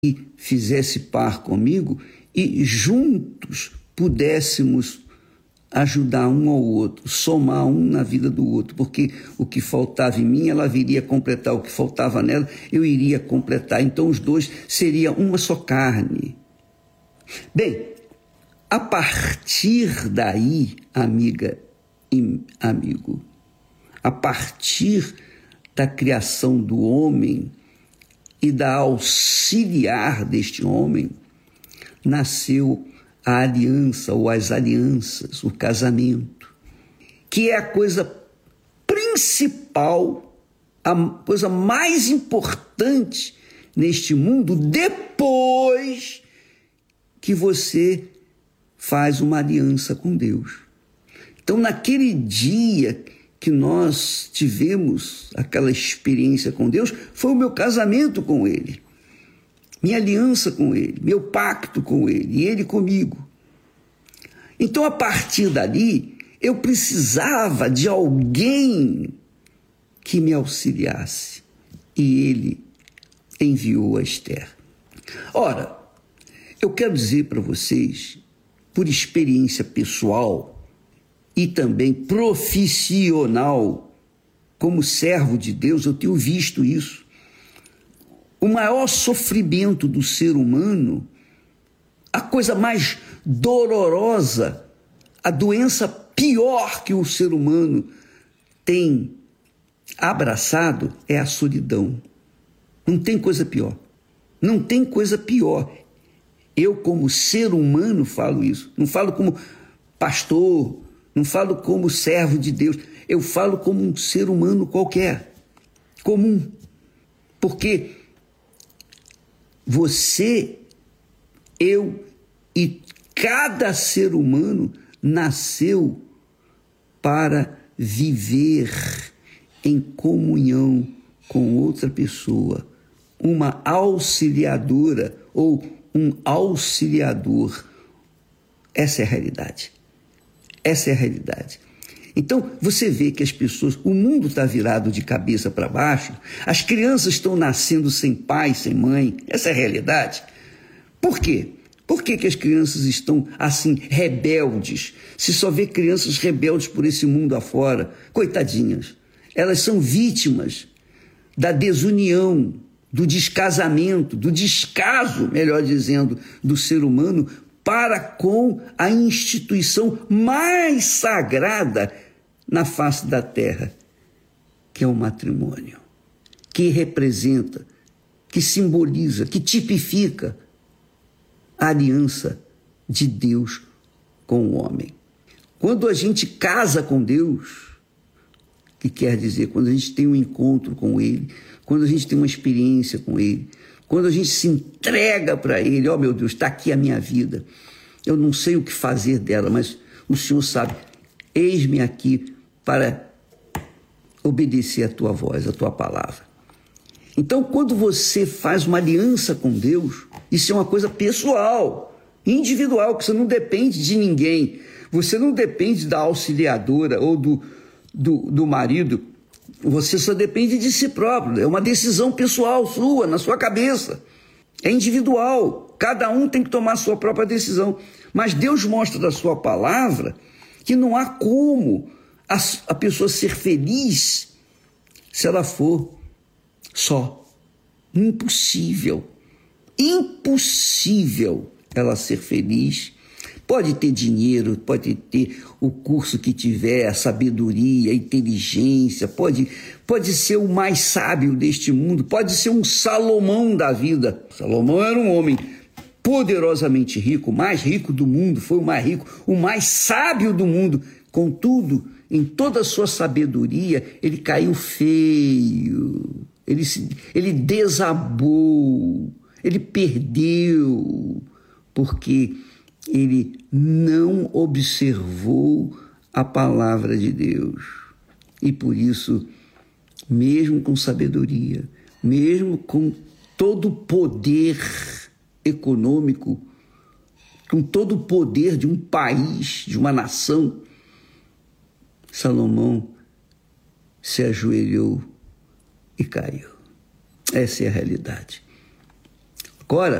fizesse par comigo e juntos pudéssemos ajudar um ao outro, somar um na vida do outro, porque o que faltava em mim, ela viria completar, o que faltava nela, eu iria completar. Então os dois seriam uma só carne. Bem, a partir daí, amiga e amigo, a partir da criação do homem e da auxiliar deste homem, nasceu a aliança ou as alianças, o casamento, que é a coisa principal, a coisa mais importante neste mundo, depois que você faz uma aliança com Deus. Então, naquele dia que nós tivemos aquela experiência com Deus, foi o meu casamento com Ele, minha aliança com Ele, meu pacto com Ele e Ele comigo. Então, a partir dali, eu precisava de alguém que me auxiliasse. E Ele enviou a Esther. Ora, eu quero dizer para vocês, por experiência pessoal e também profissional, como servo de Deus, eu tenho visto isso. O maior sofrimento do ser humano, a coisa mais dolorosa, a doença pior que o ser humano tem abraçado é a solidão. Não tem coisa pior. Não tem coisa pior. Eu, como ser humano, falo isso. Não falo como pastor, não falo como servo de Deus. Eu falo como um ser humano qualquer, comum. Porque você, eu e cada ser humano nasceu para viver em comunhão com outra pessoa, uma auxiliadora ou um auxiliador. Essa é a realidade. Essa é a realidade. Então, você vê que as pessoas, o mundo está virado de cabeça para baixo, as crianças estão nascendo sem pai, sem mãe, essa é a realidade. Por quê? Por que as crianças estão assim, rebeldes? Se só vê crianças rebeldes por esse mundo afora, coitadinhas, elas são vítimas da desunião, do descasamento, do descaso, melhor dizendo, do ser humano para com a instituição mais sagrada na face da terra, que é o matrimônio, que representa, que simboliza, que tipifica a aliança de Deus com o homem. Quando a gente casa com Deus, que quer dizer, quando a gente tem um encontro com Ele, quando a gente tem uma experiência com Ele, quando a gente se entrega para Ele, ó meu Deus, está aqui a minha vida, eu não sei o que fazer dela, mas o Senhor sabe, eis-me aqui para obedecer a tua voz, a tua palavra. Então, quando você faz uma aliança com Deus, isso é uma coisa pessoal, individual, que você não depende de ninguém, você não depende da auxiliadora ou do marido, você só depende de si próprio, é uma decisão pessoal sua, na sua cabeça, é individual, cada um tem que tomar a sua própria decisão, mas Deus mostra da sua palavra que não há como a pessoa ser feliz se ela for só, impossível ela ser feliz. Pode ter dinheiro, pode ter o curso que tiver, a sabedoria, a inteligência, pode ser o mais sábio deste mundo, pode ser um Salomão da vida. Salomão era um homem poderosamente rico, o mais rico do mundo, foi o mais rico, o mais sábio do mundo. Contudo, em toda a sua sabedoria, ele caiu feio, ele desabou, ele perdeu, porque ele não observou a palavra de Deus. E por isso, mesmo com sabedoria, mesmo com todo o poder econômico, com todo o poder de um país, de uma nação, Salomão se ajoelhou e caiu. Essa é a realidade. Cora,